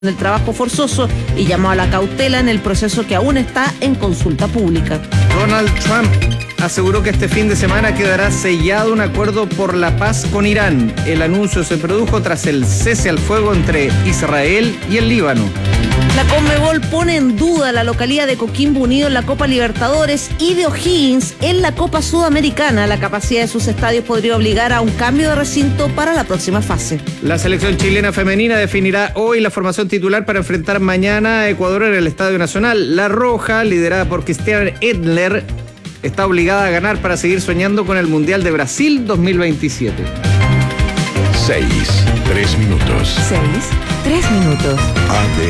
del trabajo forzoso y llamó a la cautela en el proceso que aún está en consulta pública. Donald Trump aseguró que este fin de semana quedará sellado un acuerdo por la paz con Irán. El anuncio se produjo tras el cese al fuego entre Israel y el Líbano. La Conmebol pone en duda la localidad de Coquimbo Unido en la Copa Libertadores y de O'Higgins en la Copa Sudamericana. La capacidad de sus estadios podría obligar a un cambio de recinto para la próxima fase. La selección chilena femenina definirá hoy la formación titular para enfrentar mañana a Ecuador en el Estadio Nacional. La Roja, liderada por Christian Edler, está obligada a ganar para seguir soñando con el Mundial de Brasil 2027. 6, 3 minutos. 6, 3 minutos. AD.